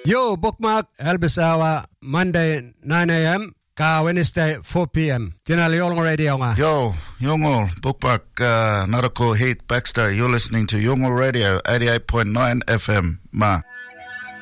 Yo, bookmark Elbisawa Monday 9 a.m. Ka Wednesday 4 p.m. Tinali Yolong Radio nga. Yo, Yongol, bookmark Narako Heath Baxter. You're listening to Yongol Radio 88.9 FM. Ma.